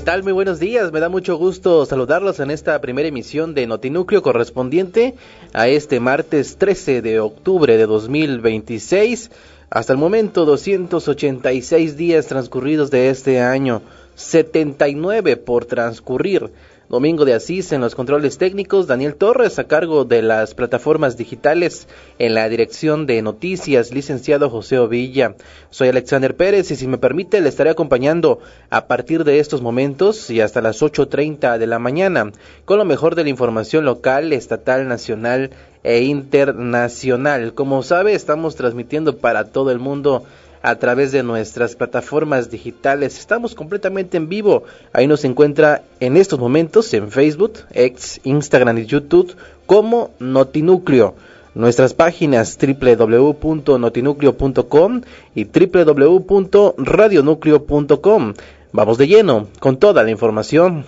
¿Qué tal? Muy buenos días, me da mucho gusto saludarlos en esta primera emisión de Notinúcleo correspondiente a este martes 13 de octubre de 2026. Hasta el momento 286 días transcurridos de este año, 79 por transcurrir. Domingo de Asís en los controles técnicos, Daniel Torres a cargo de las plataformas digitales, en la dirección de noticias, licenciado José Ovilla. Soy Alexander Pérez y si me permite le estaré acompañando a partir de estos momentos y hasta las 8:30 de la mañana con lo mejor de la información local, estatal, nacional e internacional. Como sabe, estamos transmitiendo para todo el mundo a través de nuestras plataformas digitales. Estamos completamente en vivo. Ahí nos encuentra en estos momentos en Facebook, X, Instagram y YouTube como Notinúcleo. Nuestras páginas www.notinucleo.com y www.radionucleo.com. Vamos de lleno con toda la información.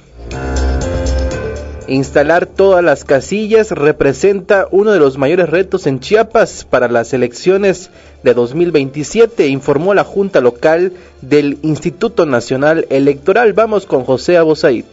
Instalar todas las casillas representa uno de los mayores retos en Chiapas para las elecciones de 2027, informó la Junta Local del Instituto Nacional Electoral. Vamos con José Abosait.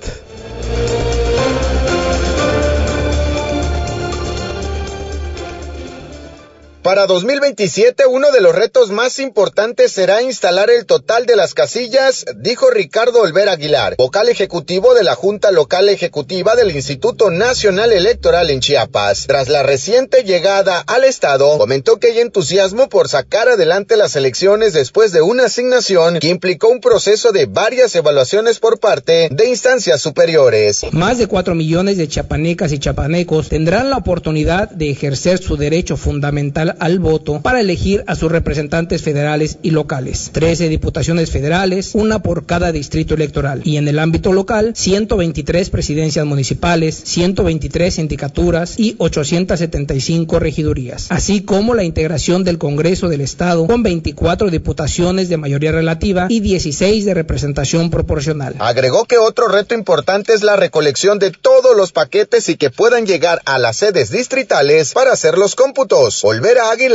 Para 2027, uno de los retos más importantes será instalar el total de las casillas, dijo Ricardo Olvera Aguilar, vocal ejecutivo de la Junta Local Ejecutiva del Instituto Nacional Electoral en Chiapas. Tras la reciente llegada al estado, comentó que hay entusiasmo por sacar adelante las elecciones después de una asignación que implicó un proceso de varias evaluaciones por parte de instancias superiores. Más de 4 millones de chiapanecas y chiapanecos tendrán la oportunidad de ejercer su derecho fundamental al voto para elegir a sus representantes federales y locales. 13 diputaciones federales, una por cada distrito electoral. Y en el ámbito local, 123 presidencias municipales, 123 sindicaturas y 875 regidurías. Así como la integración del Congreso del Estado con 24 diputaciones de mayoría relativa y 16 de representación proporcional. Agregó que otro reto importante es la recolección de todos los paquetes y que puedan llegar a las sedes distritales para hacer los cómputos. Olvera Aguilar